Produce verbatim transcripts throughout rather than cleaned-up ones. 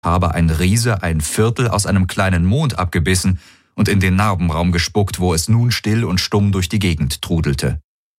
habe ein Riese ein Viertel aus einem kleinen Mond abgebissen und in den Narbenraum gespuckt, wo es nun still und stumm durch die Gegend trudelte.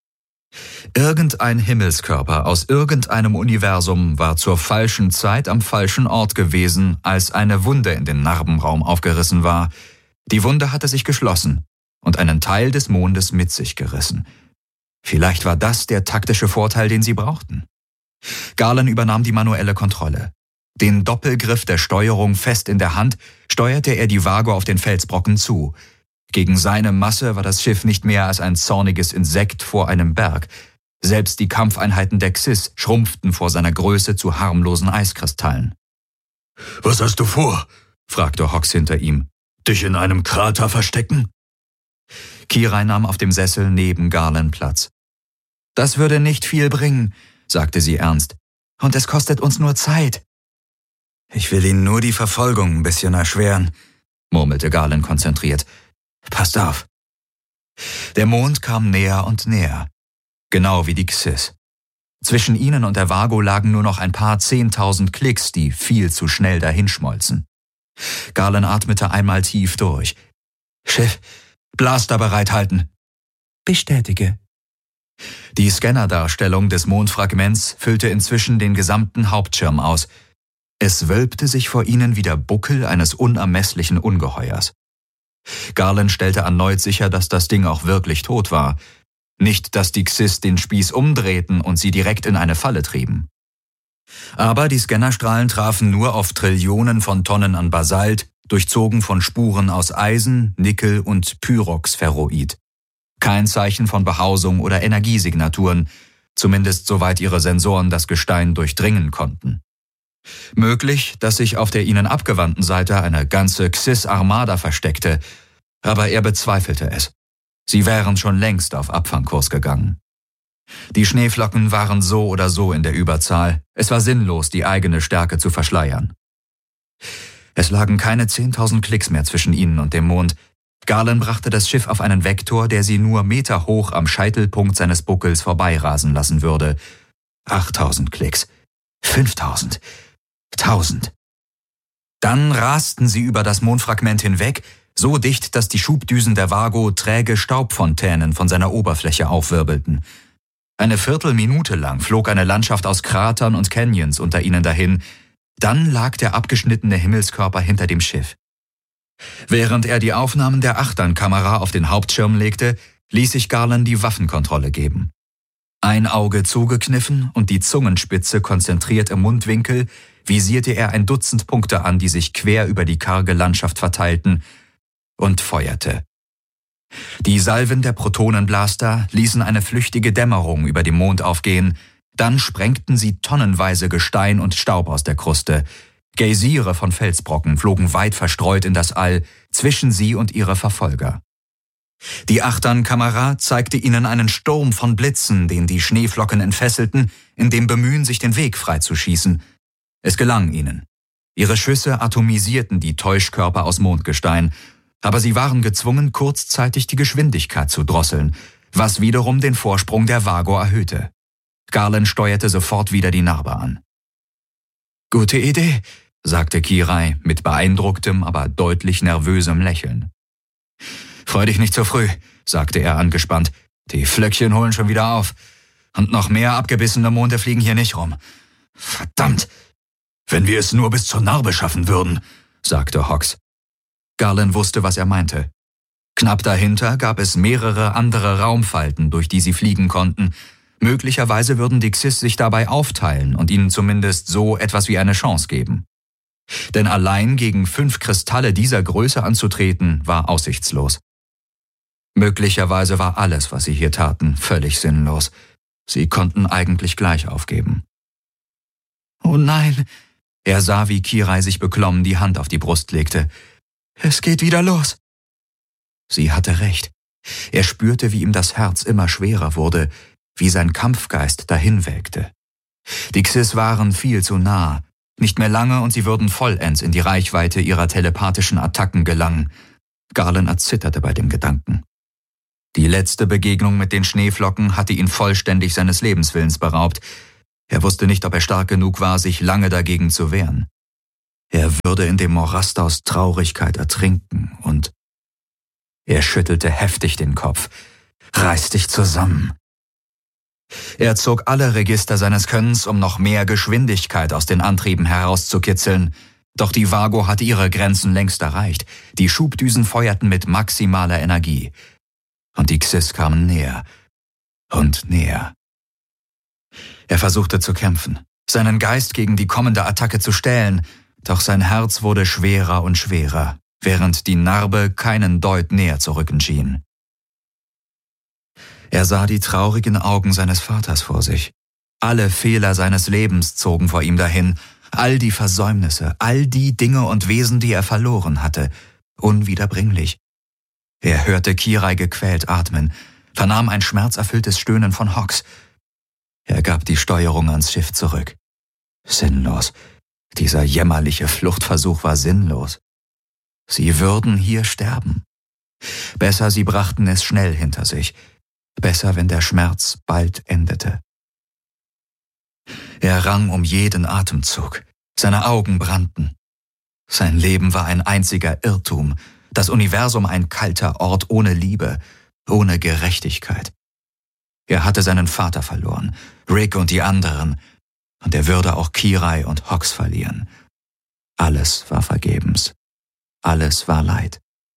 Irgendein Himmelskörper aus irgendeinem Universum war zur falschen Zeit am falschen Ort gewesen, als eine Wunde in den Narbenraum aufgerissen war. Die Wunde hatte sich geschlossen und einen Teil des Mondes mit sich gerissen. Vielleicht war das der taktische Vorteil, den sie brauchten. Garland übernahm die manuelle Kontrolle. Den Doppelgriff der Steuerung fest in der Hand, steuerte er die Vago auf den Felsbrocken zu. Gegen seine Masse war das Schiff nicht mehr als ein zorniges Insekt vor einem Berg. Selbst die Kampfeinheiten der Xyz schrumpften vor seiner Größe zu harmlosen Eiskristallen. »Was hast du vor?« fragte Hox hinter ihm. »Dich in einem Krater verstecken?« Kirai nahm auf dem Sessel neben Garland Platz. »Das würde nicht viel bringen«, sagte sie ernst. »Und es kostet uns nur Zeit.« »Ich will Ihnen nur die Verfolgung ein bisschen erschweren«, murmelte Garland konzentriert. »Passt auf.« Der Mond kam näher und näher, genau wie die Xyz. Zwischen ihnen und der Vago lagen nur noch ein paar Zehntausend Klicks, die viel zu schnell dahinschmolzen. Garland atmete einmal tief durch. »Schiff, Blaster bereithalten.« »Bestätige.« Die Scannerdarstellung des Mondfragments füllte inzwischen den gesamten Hauptschirm aus. Es wölbte sich vor ihnen wie der Buckel eines unermesslichen Ungeheuers. Garland stellte erneut sicher, dass das Ding auch wirklich tot war. Nicht, dass die Xyz den Spieß umdrehten und sie direkt in eine Falle trieben. Aber die Scannerstrahlen trafen nur auf Trillionen von Tonnen an Basalt, durchzogen von Spuren aus Eisen, Nickel und Pyroxferroid. Kein Zeichen von Behausung oder Energiesignaturen, zumindest soweit ihre Sensoren das Gestein durchdringen konnten. Möglich, dass sich auf der ihnen abgewandten Seite eine ganze Xyz-Armada versteckte, aber er bezweifelte es. Sie wären schon längst auf Abfangkurs gegangen. Die Schneeflocken waren so oder so in der Überzahl. Es war sinnlos, die eigene Stärke zu verschleiern. Es lagen keine zehntausend Klicks mehr zwischen ihnen und dem Mond. Garland brachte das Schiff auf einen Vektor, der sie nur meterhoch am Scheitelpunkt seines Buckels vorbeirasen lassen würde. Achttausend Klicks. Fünftausend. Tausend. Dann rasten sie über das Mondfragment hinweg, so dicht, dass die Schubdüsen der Vago träge Staubfontänen von seiner Oberfläche aufwirbelten. Eine Viertelminute lang flog eine Landschaft aus Kratern und Canyons unter ihnen dahin. Dann lag der abgeschnittene Himmelskörper hinter dem Schiff. Während er die Aufnahmen der Achternkamera auf den Hauptschirm legte, ließ sich Garland die Waffenkontrolle geben. Ein Auge zugekniffen und die Zungenspitze konzentriert im Mundwinkel, visierte er ein Dutzend Punkte an, die sich quer über die karge Landschaft verteilten, und feuerte. Die Salven der Protonenblaster ließen eine flüchtige Dämmerung über dem Mond aufgehen, dann sprengten sie tonnenweise Gestein und Staub aus der Kruste. Geysire von Felsbrocken flogen weit verstreut in das All, zwischen sie und ihre Verfolger. Die Achternkamera zeigte ihnen einen Sturm von Blitzen, den die Schneeflocken entfesselten, in dem Bemühen, sich den Weg freizuschießen. Es gelang ihnen. Ihre Schüsse atomisierten die Täuschkörper aus Mondgestein, aber sie waren gezwungen, kurzzeitig die Geschwindigkeit zu drosseln, was wiederum den Vorsprung der Vago erhöhte. Garland steuerte sofort wieder die Narbe an. »Gute Idee«, sagte Kirai mit beeindrucktem, aber deutlich nervösem Lächeln. »Freu dich nicht zu früh«, sagte er angespannt. »Die Flöckchen holen schon wieder auf. Und noch mehr abgebissene Monde fliegen hier nicht rum. Verdammt! Wenn wir es nur bis zur Narbe schaffen würden«, sagte Hox. Garland wusste, was er meinte. Knapp dahinter gab es mehrere andere Raumfalten, durch die sie fliegen konnten. Möglicherweise würden die Xyz sich dabei aufteilen und ihnen zumindest so etwas wie eine Chance geben. Denn allein gegen fünf Kristalle dieser Größe anzutreten, war aussichtslos. Möglicherweise war alles, was sie hier taten, völlig sinnlos. Sie konnten eigentlich gleich aufgeben. »Oh nein!« Er sah, wie Kirai sich beklommen die Hand auf die Brust legte. »Es geht wieder los!« Sie hatte recht. Er spürte, wie ihm das Herz immer schwerer wurde, wie sein Kampfgeist dahinwelkte. Die Xyz waren viel zu nah. Nicht mehr lange und sie würden vollends in die Reichweite ihrer telepathischen Attacken gelangen. Garland erzitterte bei dem Gedanken. Die letzte Begegnung mit den Schneeflocken hatte ihn vollständig seines Lebenswillens beraubt. Er wusste nicht, ob er stark genug war, sich lange dagegen zu wehren. Er würde in dem Morast aus Traurigkeit ertrinken und... Er schüttelte heftig den Kopf. »Reiß dich zusammen!« Er zog alle Register seines Könnens, um noch mehr Geschwindigkeit aus den Antrieben herauszukitzeln. Doch die Vago hatte ihre Grenzen längst erreicht. Die Schubdüsen feuerten mit maximaler Energie. Und die Xys kamen näher und näher. Er versuchte zu kämpfen, seinen Geist gegen die kommende Attacke zu stählen, doch sein Herz wurde schwerer und schwerer, während die Narbe keinen Deut näher zu rücken schien. Er sah die traurigen Augen seines Vaters vor sich. Alle Fehler seines Lebens zogen vor ihm dahin, all die Versäumnisse, all die Dinge und Wesen, die er verloren hatte, unwiederbringlich. Er hörte Kirai gequält atmen, vernahm ein schmerzerfülltes Stöhnen von Hox. Er gab die Steuerung ans Schiff zurück. Sinnlos. Dieser jämmerliche Fluchtversuch war sinnlos. Sie würden hier sterben. Besser, sie brachten es schnell hinter sich. Besser, wenn der Schmerz bald endete. Er rang um jeden Atemzug. Seine Augen brannten. Sein Leben war ein einziger Irrtum, das Universum ein kalter Ort ohne Liebe, ohne Gerechtigkeit. Er hatte seinen Vater verloren, Rick und die anderen, und er würde auch Kirai und Hox verlieren. Alles war vergebens. Alles war Leid.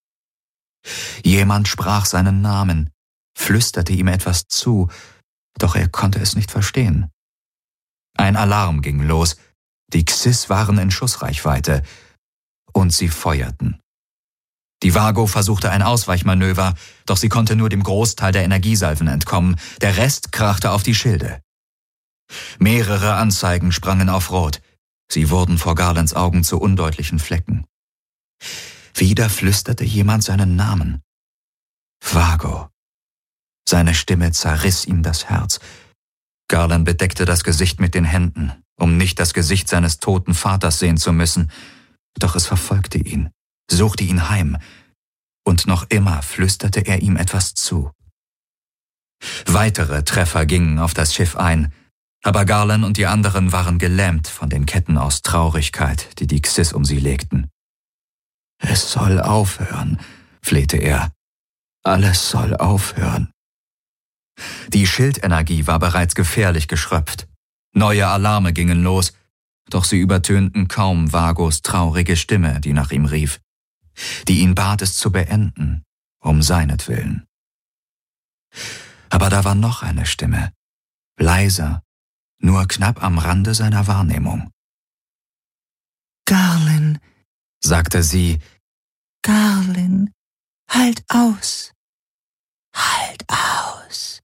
Jemand sprach seinen Namen, flüsterte ihm etwas zu, doch er konnte es nicht verstehen. Ein Alarm ging los, die Xys waren in Schussreichweite, und sie feuerten. Die Vago versuchte ein Ausweichmanöver, doch sie konnte nur dem Großteil der Energiesalven entkommen, der Rest krachte auf die Schilde. Mehrere Anzeigen sprangen auf Rot, sie wurden vor Garlands Augen zu undeutlichen Flecken. Wieder flüsterte jemand seinen Namen. Vago. Seine Stimme zerriss ihm das Herz. Garland bedeckte das Gesicht mit den Händen, um nicht das Gesicht seines toten Vaters sehen zu müssen. Doch es verfolgte ihn, suchte ihn heim, und noch immer flüsterte er ihm etwas zu. Weitere Treffer gingen auf das Schiff ein, aber Garland und die anderen waren gelähmt von den Ketten aus Traurigkeit, die die Xys um sie legten. »Es soll aufhören«, flehte er. »Alles soll aufhören.« Die Schildenergie war bereits gefährlich geschröpft. Neue Alarme gingen los, doch sie übertönten kaum Vagos traurige Stimme, die nach ihm rief, die ihn bat, es zu beenden, um seinetwillen. Aber da war noch eine Stimme, leiser, nur knapp am Rande seiner Wahrnehmung. »Garland«, sagte sie, »Garland, halt aus, halt aus.«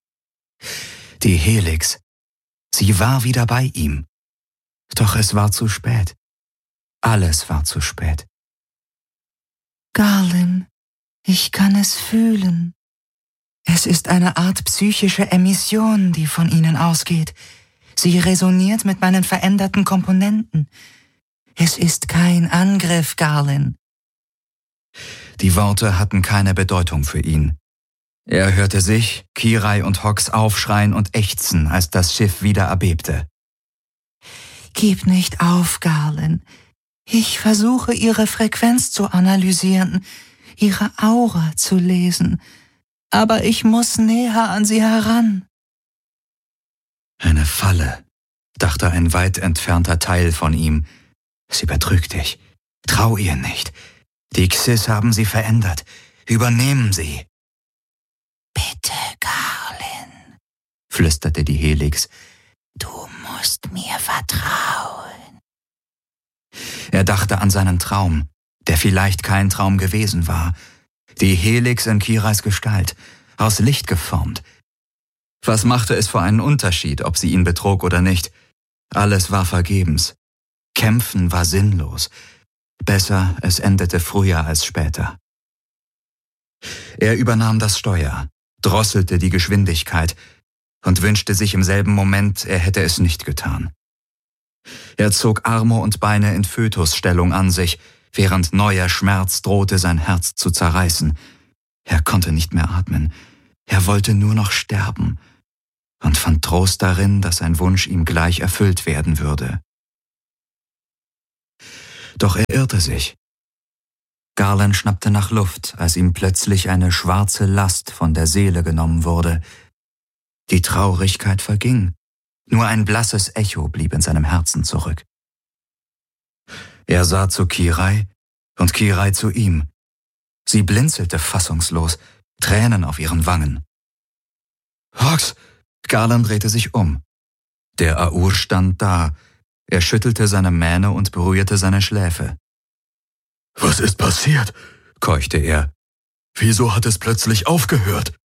Die Helix, sie war wieder bei ihm. Doch es war zu spät. Alles war zu spät. »Garland, ich kann es fühlen. Es ist eine Art psychische Emission, die von Ihnen ausgeht. Sie resoniert mit meinen veränderten Komponenten. Es ist kein Angriff, Garland.« Die Worte hatten keine Bedeutung für ihn. Er hörte sich, Kirai und Hox aufschreien und ächzen, als das Schiff wieder erbebte. »Gib nicht auf, Garland. Ich versuche, Ihre Frequenz zu analysieren, Ihre Aura zu lesen. Aber ich muss näher an Sie heran.« Eine Falle, dachte ein weit entfernter Teil von ihm. Sie betrügt dich. Trau ihr nicht. Die Xys haben sie verändert. Übernehmen sie. »Bitte, Garland«, flüsterte die Helix. »Du musst mir vertrauen.« Er dachte an seinen Traum, der vielleicht kein Traum gewesen war. Die Helix in Kirais Gestalt, aus Licht geformt. Was machte es für einen Unterschied, ob sie ihn betrog oder nicht? Alles war vergebens. Kämpfen war sinnlos. Besser, es endete früher als später. Er übernahm das Steuer, drosselte die Geschwindigkeit und wünschte sich im selben Moment, er hätte es nicht getan. Er zog Arme und Beine in Fötusstellung an sich, während neuer Schmerz drohte, sein Herz zu zerreißen. Er konnte nicht mehr atmen. Er wollte nur noch sterben und fand Trost darin, dass sein Wunsch ihm gleich erfüllt werden würde. Doch er irrte sich. Garland schnappte nach Luft, als ihm plötzlich eine schwarze Last von der Seele genommen wurde. Die Traurigkeit verging. Nur ein blasses Echo blieb in seinem Herzen zurück. Er sah zu Kirai und Kirai zu ihm. Sie blinzelte fassungslos, Tränen auf ihren Wangen. »Hox!« Garland drehte sich um. Der Aur stand da. Er schüttelte seine Mähne und berührte seine Schläfe. »Was ist passiert?« keuchte er. »Wieso hat es plötzlich aufgehört?«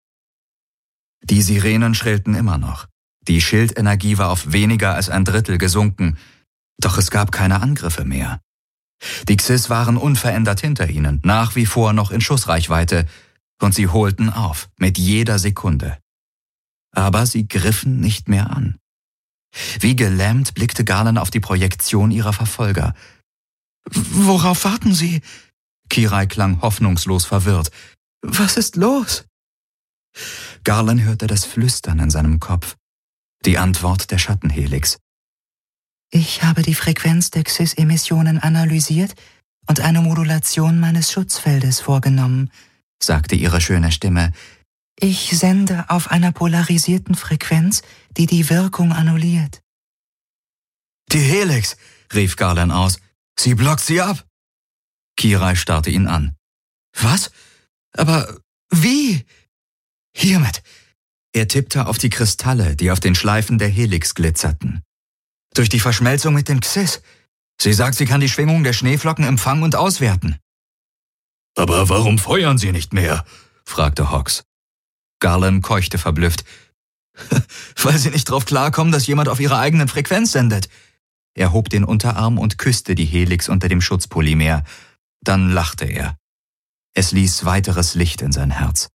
Die Sirenen schrillten immer noch. Die Schildenergie war auf weniger als ein Drittel gesunken, doch es gab keine Angriffe mehr. Die Xys waren unverändert hinter ihnen, nach wie vor noch in Schussreichweite, und sie holten auf, mit jeder Sekunde. Aber sie griffen nicht mehr an. Wie gelähmt blickte Garland auf die Projektion ihrer Verfolger. »Worauf warten Sie?« Kirai klang hoffnungslos verwirrt. »Was ist los?« Garland hörte das Flüstern in seinem Kopf. Die Antwort der Schattenhelix. »Ich habe die Frequenz der Xys-Emissionen analysiert und eine Modulation meines Schutzfeldes vorgenommen«, sagte ihre schöne Stimme. »Ich sende auf einer polarisierten Frequenz, die die Wirkung annulliert.« »Die Helix«, rief Garland aus. »Sie blockt sie ab.« Kirai starrte ihn an. »Was? Aber wie?« »Hiermit.« Er tippte auf die Kristalle, die auf den Schleifen der Helix glitzerten. »Durch die Verschmelzung mit den Xys. Sie sagt, sie kann die Schwingung der Schneeflocken empfangen und auswerten.« »Aber warum feuern sie nicht mehr?« fragte Hox. Garland keuchte verblüfft. »Weil sie nicht drauf klarkommen, dass jemand auf ihrer eigenen Frequenz sendet.« Er hob den Unterarm und küsste die Helix unter dem Schutzpolymer. Dann lachte er. Es ließ weiteres Licht in sein Herz.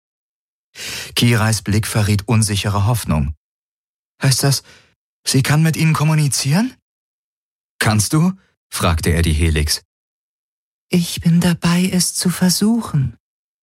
Kirais Blick verriet unsichere Hoffnung. »Heißt das, sie kann mit ihnen kommunizieren?« »Kannst du?« fragte er die Helix. »Ich bin dabei, es zu versuchen.«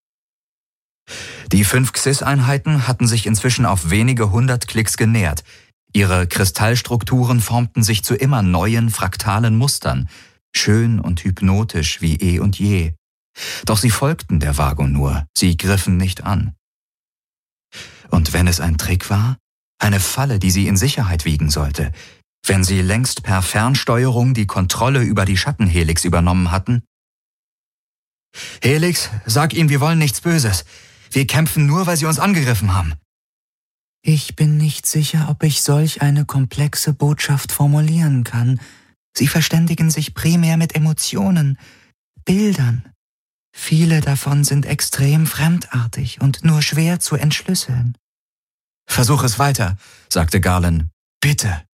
Die fünf Xys-Einheiten hatten sich inzwischen auf wenige hundert Klicks genähert. Ihre Kristallstrukturen formten sich zu immer neuen, fraktalen Mustern, schön und hypnotisch wie eh und je. Doch sie folgten der Vago nur, sie griffen nicht an. Und wenn es ein Trick war, eine Falle, die sie in Sicherheit wiegen sollte, wenn sie längst per Fernsteuerung die Kontrolle über die Schattenhelix übernommen hatten? »Helix, sag ihm, wir wollen nichts Böses. Wir kämpfen nur, weil sie uns angegriffen haben.« »Ich bin nicht sicher, ob ich solch eine komplexe Botschaft formulieren kann. Sie verständigen sich primär mit Emotionen, Bildern. Viele davon sind extrem fremdartig und nur schwer zu entschlüsseln.« »Versuch es weiter«, sagte Garland. »Bitte.«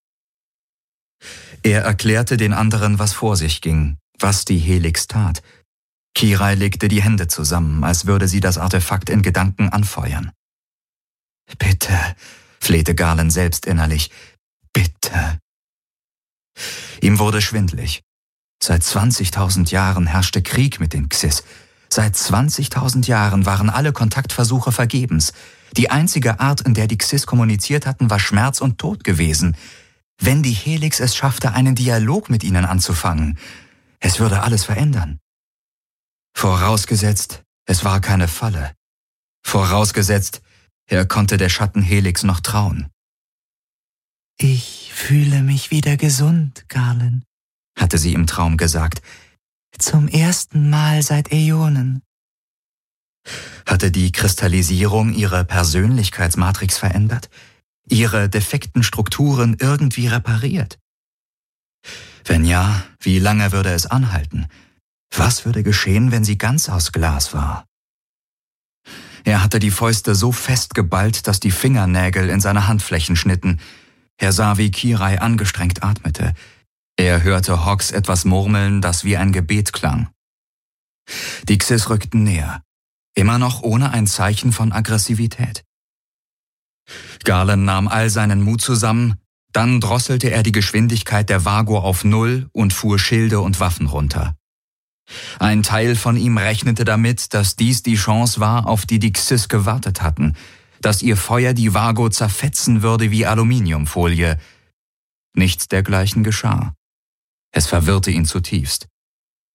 Er erklärte den anderen, was vor sich ging, was die Helix tat. Kirai legte die Hände zusammen, als würde sie das Artefakt in Gedanken anfeuern. »Bitte«, flehte Garland selbst innerlich, »bitte.« Ihm wurde schwindlig. Seit zwanzigtausend Jahren herrschte Krieg mit den Xys. Seit zwanzigtausend Jahren waren alle Kontaktversuche vergebens. Die einzige Art, in der die Xys kommuniziert hatten, war Schmerz und Tod gewesen. Wenn die Helix es schaffte, einen Dialog mit ihnen anzufangen, es würde alles verändern. Vorausgesetzt, es war keine Falle. Vorausgesetzt, er konnte der Schattenhelix noch trauen. »Ich fühle mich wieder gesund, Garland«, hatte sie im Traum gesagt. »Zum ersten Mal seit Äonen.« Hatte die Kristallisierung ihre Persönlichkeitsmatrix verändert, ihre defekten Strukturen irgendwie repariert? Wenn ja, wie lange würde es anhalten? Was würde geschehen, wenn sie ganz aus Glas war? Er hatte die Fäuste so fest geballt, dass die Fingernägel in seine Handflächen schnitten. Er sah, wie Kirai angestrengt atmete. Er hörte Hox etwas murmeln, das wie ein Gebet klang. Die Xys rückten näher, immer noch ohne ein Zeichen von Aggressivität. Garland nahm all seinen Mut zusammen, dann drosselte er die Geschwindigkeit der Vago auf Null und fuhr Schilde und Waffen runter. Ein Teil von ihm rechnete damit, dass dies die Chance war, auf die die Xys gewartet hatten, dass ihr Feuer die Vago zerfetzen würde wie Aluminiumfolie. Nichts dergleichen geschah. Es verwirrte ihn zutiefst.